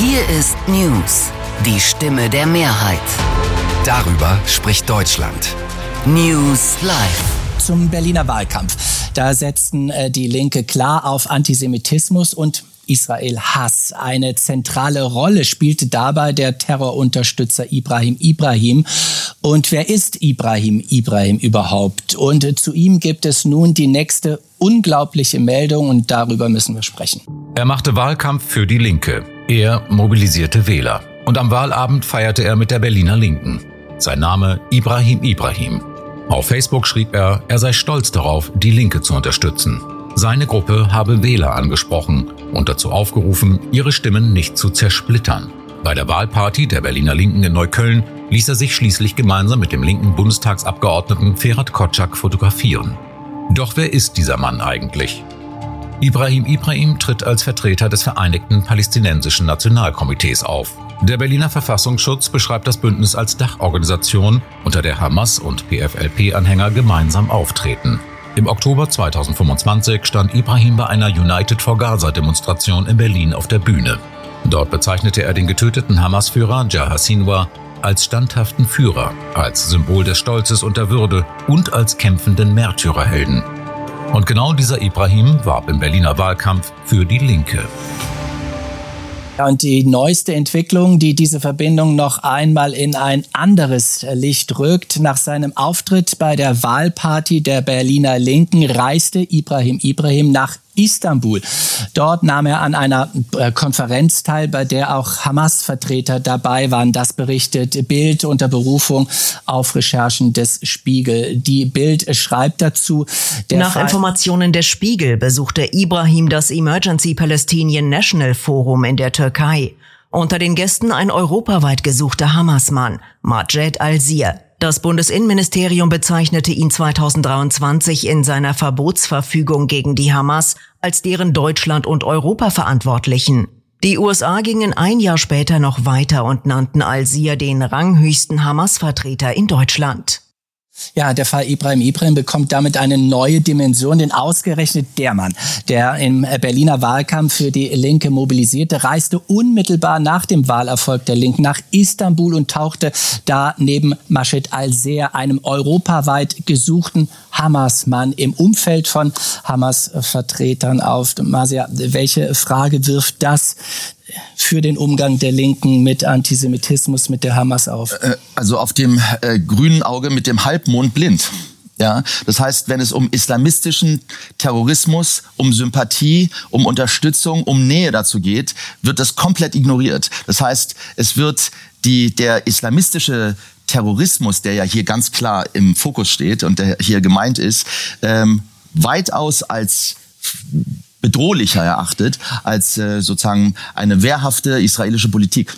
Hier ist News, die Stimme der Mehrheit. Darüber spricht Deutschland. News Live. Zum Berliner Wahlkampf. Da setzten die Linke klar auf Antisemitismus und Israel-Hass. Eine zentrale Rolle spielte dabei der Terrorunterstützer Ibrahim Ibrahim. Und wer ist Ibrahim Ibrahim überhaupt? Und zu ihm gibt es nun die nächste unglaubliche Meldung und darüber müssen wir sprechen. Er machte Wahlkampf für die Linke. Er mobilisierte Wähler. Und am Wahlabend feierte er mit der Berliner Linken. Sein Name Ibrahim Ibrahim. Auf Facebook schrieb er sei stolz darauf, die Linke zu unterstützen. Seine Gruppe habe Wähler angesprochen und dazu aufgerufen, ihre Stimmen nicht zu zersplittern. Bei der Wahlparty der Berliner Linken in Neukölln ließ er sich schließlich gemeinsam mit dem linken Bundestagsabgeordneten Ferhat Kotschak fotografieren. Doch wer ist dieser Mann eigentlich? Ibrahim Ibrahim tritt als Vertreter des Vereinigten Palästinensischen Nationalkomitees auf. Der Berliner Verfassungsschutz beschreibt das Bündnis als Dachorganisation, unter der Hamas und PFLP-Anhänger gemeinsam auftreten. Im Oktober 2025 stand Ibrahim bei einer United for Gaza-Demonstration in Berlin auf der Bühne. Dort bezeichnete er den getöteten Hamas-Führer Yahya Sinwar als standhaften Führer, als Symbol des Stolzes und der Würde und als kämpfenden Märtyrerhelden. Und genau dieser Ibrahim warb im Berliner Wahlkampf für die Linke. Und die neueste Entwicklung, die diese Verbindung noch einmal in ein anderes Licht rückt. Nach seinem Auftritt bei der Wahlparty der Berliner Linken reiste Ibrahim Ibrahim nach Istanbul. Dort nahm er an einer Konferenz teil, bei der auch Hamas-Vertreter dabei waren. Das berichtet Bild unter Berufung auf Recherchen des Spiegel. Die Bild schreibt dazu: Nach Informationen des Spiegel besuchte Ibrahim das Emergency Palestinian National Forum in der Türkei. Unter den Gästen ein europaweit gesuchter Hamas-Mann, Majed Al-Zir. Das Bundesinnenministerium bezeichnete ihn 2023 in seiner Verbotsverfügung gegen die Hamas als deren Deutschland- und Europa-Verantwortlichen. Die USA gingen ein Jahr später noch weiter und nannten Al-Zir den ranghöchsten Hamas-Vertreter in Deutschland. Ja, der Fall Ibrahim Ibrahim bekommt damit eine neue Dimension, denn ausgerechnet der Mann, der im Berliner Wahlkampf für die Linke mobilisierte, reiste unmittelbar nach dem Wahlerfolg der Linken nach Istanbul und tauchte da neben Majed Al-Zir, einem europaweit gesuchten Hamas-Mann, im Umfeld von Hamas-Vertretern auf. Marcia, welche Frage wirft das für den Umgang der Linken mit Antisemitismus, mit der Hamas auf? Also auf dem grünen Auge mit dem Halbmond blind. Ja, das heißt, wenn es um islamistischen Terrorismus, um Sympathie, um Unterstützung, um Nähe dazu geht, wird das komplett ignoriert. Das heißt, es wird der islamistische Terrorismus, der ja hier ganz klar im Fokus steht und der hier gemeint ist, weitaus als bedrohlicher erachtet als sozusagen eine wehrhafte israelische Politik.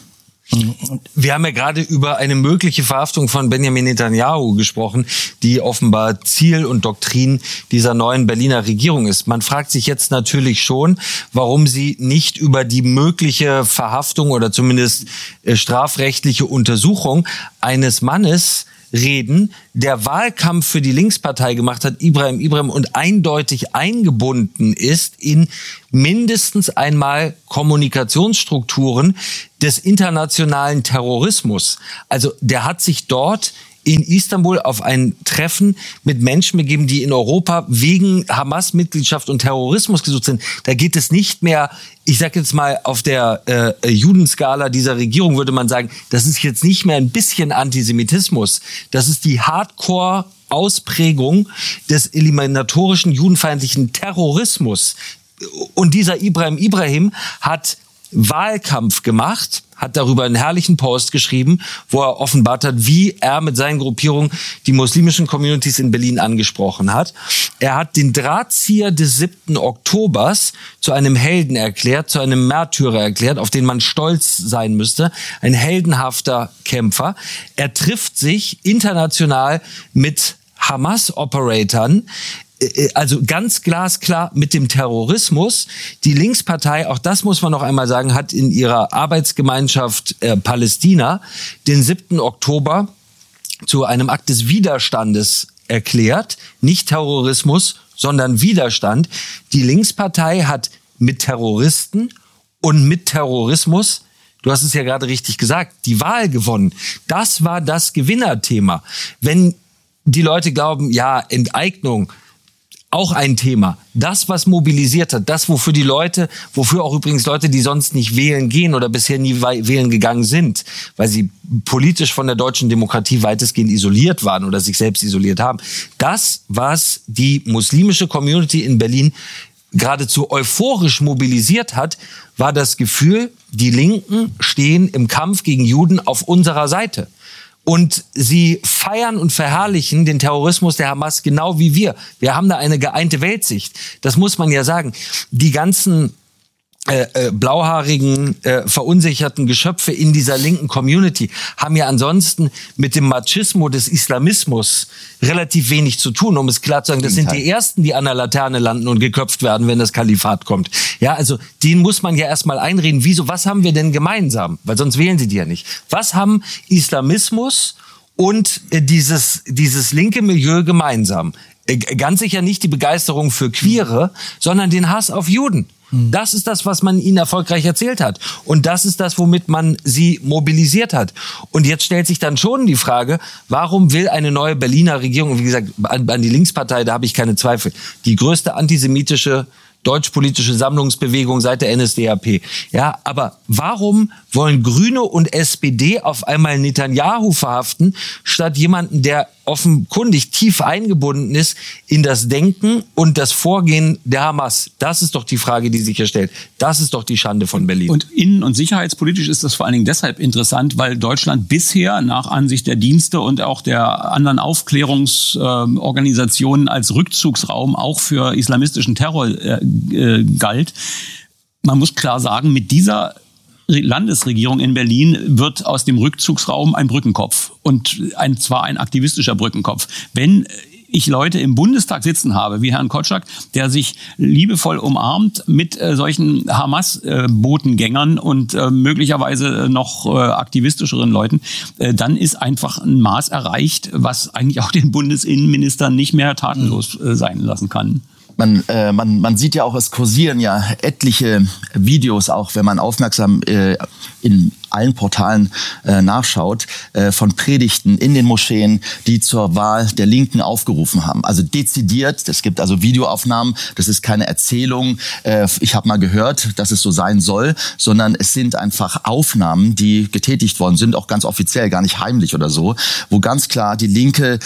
Wir haben ja gerade über eine mögliche Verhaftung von Benjamin Netanyahu gesprochen, die offenbar Ziel und Doktrin dieser neuen Berliner Regierung ist. Man fragt sich jetzt natürlich schon, warum sie nicht über die mögliche Verhaftung oder zumindest strafrechtliche Untersuchung eines Mannes reden, der Wahlkampf für die Linkspartei gemacht hat, Ibrahim Ibrahim, und eindeutig eingebunden ist in mindestens einmal Kommunikationsstrukturen des internationalen Terrorismus. Also der hat sich dort in Istanbul auf ein Treffen mit Menschen begeben, die in Europa wegen Hamas-Mitgliedschaft und Terrorismus gesucht sind. Da geht es nicht mehr, ich sage jetzt mal, auf der Judenskala dieser Regierung würde man sagen, das ist jetzt nicht mehr ein bisschen Antisemitismus. Das ist die Hardcore-Ausprägung des eliminatorischen judenfeindlichen Terrorismus. Und dieser Ibrahim Ibrahim hat Wahlkampf gemacht, hat darüber einen herrlichen Post geschrieben, wo er offenbart hat, wie er mit seinen Gruppierungen die muslimischen Communities in Berlin angesprochen hat. Er hat den Drahtzieher des 7. Oktobers zu einem Helden erklärt, zu einem Märtyrer erklärt, auf den man stolz sein müsste. Ein heldenhafter Kämpfer. Er trifft sich international mit Hamas-Operatoren, also ganz glasklar mit dem Terrorismus. Die Linkspartei, auch das muss man noch einmal sagen, hat in ihrer Arbeitsgemeinschaft Palästina den 7. Oktober zu einem Akt des Widerstandes erklärt. Nicht Terrorismus, sondern Widerstand. Die Linkspartei hat mit Terroristen und mit Terrorismus du hast es ja gerade richtig gesagt, die Wahl gewonnen. Das war das Gewinnerthema. Wenn die Leute glauben, ja, Enteignung, auch ein Thema. Das, was mobilisiert hat, das, wofür auch übrigens Leute, die sonst nicht wählen gehen oder bisher nie wählen gegangen sind, weil sie politisch von der deutschen Demokratie weitestgehend isoliert waren oder sich selbst isoliert haben. Das, was die muslimische Community in Berlin geradezu euphorisch mobilisiert hat, war das Gefühl, die Linken stehen im Kampf gegen Juden auf unserer Seite. Und sie feiern und verherrlichen den Terrorismus der Hamas genau wie wir. Wir haben da eine geeinte Weltsicht. Das muss man ja sagen. Die ganzen blauhaarigen, verunsicherten Geschöpfe in dieser linken Community haben ja ansonsten mit dem Machismo des Islamismus relativ wenig zu tun, um es klar zu sagen. Das sind die Ersten, die an der Laterne landen und geköpft werden, wenn das Kalifat kommt. Ja, also den muss man ja erstmal einreden. Wieso, was haben wir denn gemeinsam? Weil sonst wählen sie die ja nicht. Was haben Islamismus und dieses linke Milieu gemeinsam? Ganz sicher nicht die Begeisterung für Queere, sondern den Hass auf Juden. Das ist das, was man ihnen erfolgreich erzählt hat. Und das ist das, womit man sie mobilisiert hat. Und jetzt stellt sich dann schon die Frage, warum will eine neue Berliner Regierung, wie gesagt, an die Linkspartei, da habe ich keine Zweifel, die größte antisemitische deutschpolitische Sammlungsbewegung seit der NSDAP. Ja, aber warum wollen Grüne und SPD auf einmal Netanyahu verhaften, statt jemanden, der offenkundig tief eingebunden ist in das Denken und das Vorgehen der Hamas? Das ist doch die Frage, die sich hier stellt. Das ist doch die Schande von Berlin. Und innen- und sicherheitspolitisch ist das vor allen Dingen deshalb interessant, weil Deutschland bisher nach Ansicht der Dienste und auch der anderen Aufklärungsorganisationen als Rückzugsraum auch für islamistischen Terror galt. Man muss klar sagen, mit dieser Landesregierung in Berlin wird aus dem Rückzugsraum ein Brückenkopf und zwar ein aktivistischer Brückenkopf. Wenn ich Leute im Bundestag sitzen habe, wie Herrn Kotschak, der sich liebevoll umarmt mit solchen Hamas-Botengängern und möglicherweise noch aktivistischeren Leuten, dann ist einfach ein Maß erreicht, was eigentlich auch den Bundesinnenminister nicht mehr tatenlos sein lassen kann. Man sieht ja auch, es kursieren ja etliche Videos, auch wenn man aufmerksam in allen Portalen nachschaut, von Predigten in den Moscheen, die zur Wahl der Linken aufgerufen haben. Also dezidiert, es gibt also Videoaufnahmen, das ist keine Erzählung, ich habe mal gehört, dass es so sein soll, sondern es sind einfach Aufnahmen, die getätigt worden sind, auch ganz offiziell, gar nicht heimlich oder so, wo ganz klar die Linke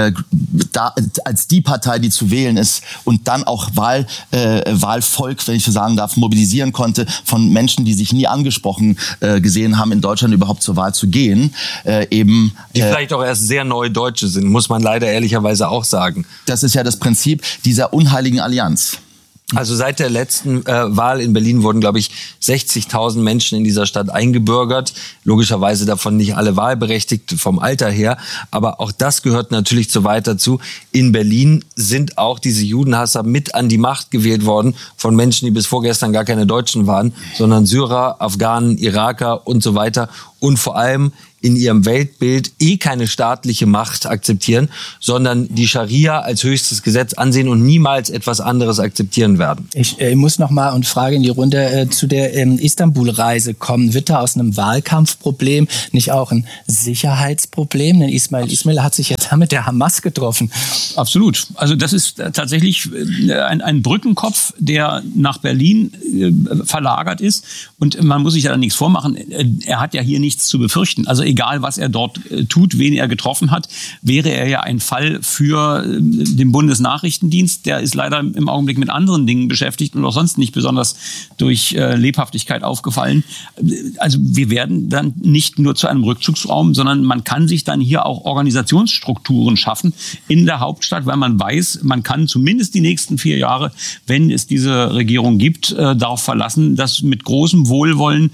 da als die Partei, die zu wählen ist und dann auch Wahlvolk, wenn ich so sagen darf, mobilisieren konnte von Menschen, die sich nie angesprochen gesehen haben, in Deutschland überhaupt zur Wahl zu gehen. Die vielleicht auch erst sehr neue Deutsche sind, muss man leider ehrlicherweise auch sagen. Das ist ja das Prinzip dieser unheiligen Allianz. Also seit der letzten Wahl in Berlin wurden, glaube ich, 60.000 Menschen in dieser Stadt eingebürgert. Logischerweise davon nicht alle wahlberechtigt vom Alter her. Aber auch das gehört natürlich zu weit dazu. In Berlin sind auch diese Judenhasser mit an die Macht gewählt worden von Menschen, die bis vorgestern gar keine Deutschen waren, sondern Syrer, Afghanen, Iraker und so weiter. Und vor allem in ihrem Weltbild keine staatliche Macht akzeptieren, sondern die Scharia als höchstes Gesetz ansehen und niemals etwas anderes akzeptieren werden. Ich muss noch mal und frage in die Runde zu der Istanbul-Reise kommen. Wird da aus einem Wahlkampfproblem nicht auch ein Sicherheitsproblem? Denn Ismail hat sich jetzt mit der Hamas getroffen. Absolut. Also das ist tatsächlich ein Brückenkopf, der nach Berlin verlagert ist. Und man muss sich ja da nichts vormachen. Er hat ja hier nichts zu befürchten. Also egal, was er dort tut, wen er getroffen hat, wäre er ja ein Fall für den Bundesnachrichtendienst. Der ist leider im Augenblick mit anderen Dingen beschäftigt und auch sonst nicht besonders durch Lebhaftigkeit aufgefallen. Also wir werden dann nicht nur zu einem Rückzugsraum, sondern man kann sich dann hier auch Organisationsstrukturen schaffen in der Hauptstadt, weil man weiß, man kann zumindest die nächsten 4 Jahre, wenn es diese Regierung gibt, darauf verlassen, dass mit großem Wohlwollen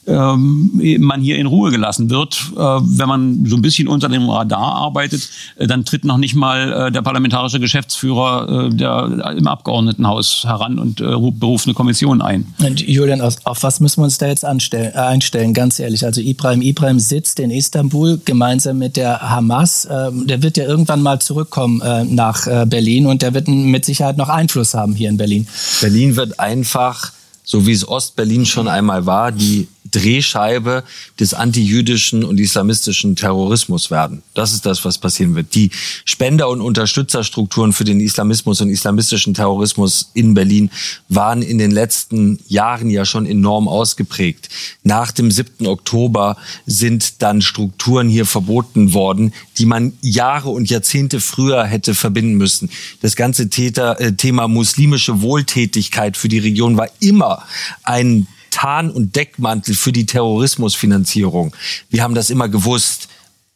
man hier in Ruhe gelassen wird. Wenn man so ein bisschen unter dem Radar arbeitet, dann tritt noch nicht mal der parlamentarische Geschäftsführer im Abgeordnetenhaus heran und beruft eine Kommission ein. Und Julian, auf was müssen wir uns da jetzt einstellen, ganz ehrlich? Also Ibrahim sitzt in Istanbul gemeinsam mit der Hamas. Der wird ja irgendwann mal zurückkommen nach Berlin und der wird mit Sicherheit noch Einfluss haben hier in Berlin. Berlin wird einfach, so wie es Ostberlin schon einmal war, die Drehscheibe des antijüdischen und islamistischen Terrorismus werden. Das ist das, was passieren wird. Die Spender- und Unterstützerstrukturen für den Islamismus und islamistischen Terrorismus in Berlin waren in den letzten Jahren ja schon enorm ausgeprägt. Nach dem 7. Oktober sind dann Strukturen hier verboten worden, die man Jahre und Jahrzehnte früher hätte verbinden müssen. Das ganze Thema muslimische Wohltätigkeit für die Region war immer ein Tarn- und Deckmantel für die Terrorismusfinanzierung. Wir haben das immer gewusst.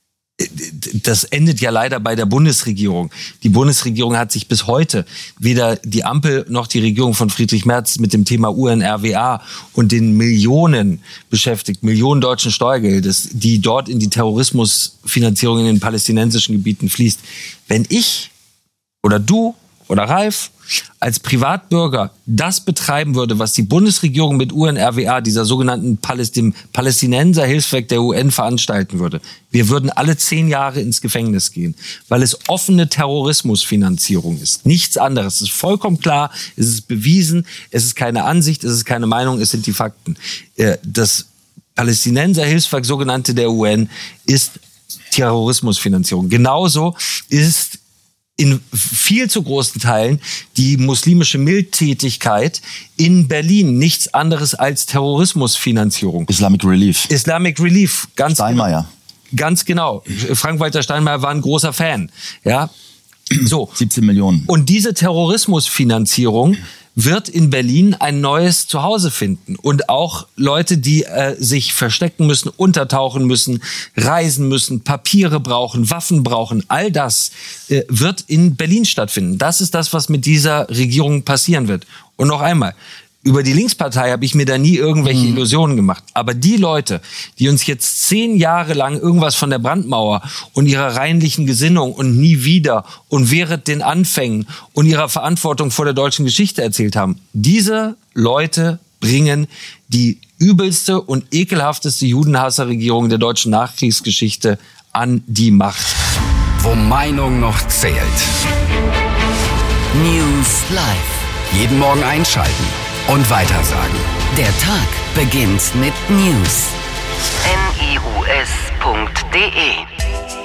Das endet ja leider bei der Bundesregierung. Die Bundesregierung hat sich bis heute weder die Ampel noch die Regierung von Friedrich Merz mit dem Thema UNRWA und den Millionen beschäftigt, Millionen deutschen Steuergeldes, die dort in die Terrorismusfinanzierung in den palästinensischen Gebieten fließt. Wenn ich oder du oder Ralf als Privatbürger das betreiben würde, was die Bundesregierung mit UNRWA, dieser sogenannten Palästinenser-Hilfswerk der UN, veranstalten würde, wir würden alle 10 Jahre ins Gefängnis gehen, weil es offene Terrorismusfinanzierung ist. Nichts anderes. Es ist vollkommen klar, es ist bewiesen, es ist keine Ansicht, es ist keine Meinung, es sind die Fakten. Das Palästinenser-Hilfswerk, sogenannte der UN, ist Terrorismusfinanzierung. Genauso ist in viel zu großen Teilen die muslimische Mildtätigkeit in Berlin nichts anderes als Terrorismusfinanzierung. Islamic Relief. Islamic Relief, ganz Steinmeier. Ganz genau. Frank-Walter Steinmeier war ein großer Fan. Ja, so. 17 Millionen. Und diese Terrorismusfinanzierung wird in Berlin ein neues Zuhause finden. Und auch Leute, die sich verstecken müssen, untertauchen müssen, reisen müssen, Papiere brauchen, Waffen brauchen, all das wird in Berlin stattfinden. Das ist das, was mit dieser Regierung passieren wird. Und noch einmal, über die Linkspartei habe ich mir da nie irgendwelche Illusionen gemacht. Aber die Leute, die uns jetzt 10 Jahre lang irgendwas von der Brandmauer und ihrer reinlichen Gesinnung und nie wieder und während den Anfängen und ihrer Verantwortung vor der deutschen Geschichte erzählt haben, diese Leute bringen die übelste und ekelhafteste Judenhasserregierung der deutschen Nachkriegsgeschichte an die Macht. Wo Meinung noch zählt. News Live. Jeden Morgen einschalten und weitersagen. Der Tag beginnt mit News. news.de